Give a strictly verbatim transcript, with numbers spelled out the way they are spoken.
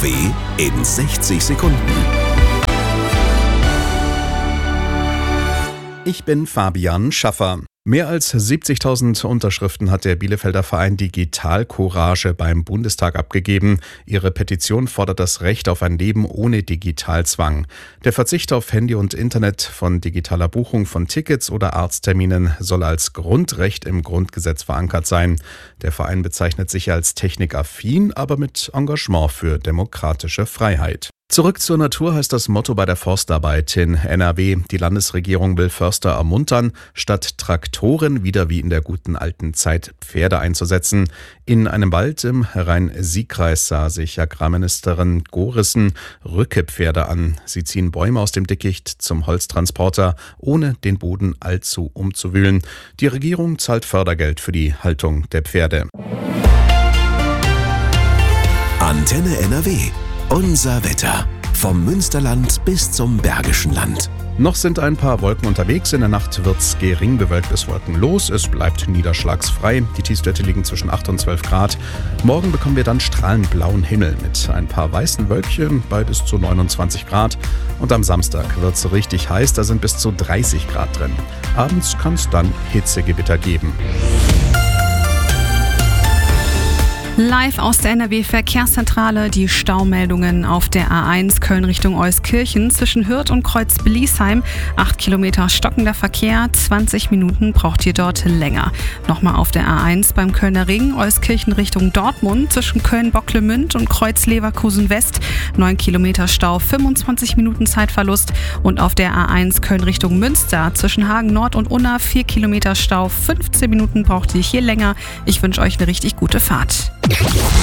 W in sechzig Sekunden. Ich bin Fabian Schaffer. Mehr als siebzigtausend Unterschriften hat der Bielefelder Verein Digital Courage beim Bundestag abgegeben. Ihre Petition fordert das Recht auf ein Leben ohne Digitalzwang. Der Verzicht auf Handy und Internet, von digitaler Buchung von Tickets oder Arztterminen soll als Grundrecht im Grundgesetz verankert sein. Der Verein bezeichnet sich als technikaffin, aber mit Engagement für demokratische Freiheit. Zurück zur Natur heißt das Motto bei der Forstarbeit in N R W. Die Landesregierung will Förster ermuntern, statt Traktoren wieder wie in der guten alten Zeit Pferde einzusetzen. In einem Wald im Rhein-Sieg-Kreis sah sich Agrarministerin Gorissen Rückepferde an. Sie ziehen Bäume aus dem Dickicht zum Holztransporter, ohne den Boden allzu umzuwühlen. Die Regierung zahlt Fördergeld für die Haltung der Pferde. Antenne N R W. Unser Wetter. Vom Münsterland bis zum Bergischen Land. Noch sind ein paar Wolken unterwegs. In der Nacht wird's gering bewölkt bis wolkenlos. Es bleibt niederschlagsfrei. Die Tiefstwerte liegen zwischen acht und zwölf Grad. Morgen bekommen wir dann strahlend blauen Himmel mit ein paar weißen Wölkchen bei bis zu neunundzwanzig Grad. Und am Samstag wird's richtig heiß. Da sind bis zu dreißig Grad drin. Abends kann es dann Hitzegewitter geben. Live aus der N R W-Verkehrszentrale die Staumeldungen auf der A eins Köln Richtung Euskirchen zwischen Hürth und Kreuz-Bliesheim. acht Kilometer stockender Verkehr, zwanzig Minuten braucht ihr dort länger. Nochmal auf der A eins beim Kölner Ring, Euskirchen Richtung Dortmund zwischen Köln-Bocklemünd und Kreuz-Leverkusen-West. neun Kilometer Stau, fünfundzwanzig Minuten Zeitverlust. Und auf der A eins Köln Richtung Münster zwischen Hagen Nord und Unna vier Kilometer Stau, fünfzehn Minuten braucht ihr hier länger. Ich wünsche euch eine richtig gute Fahrt.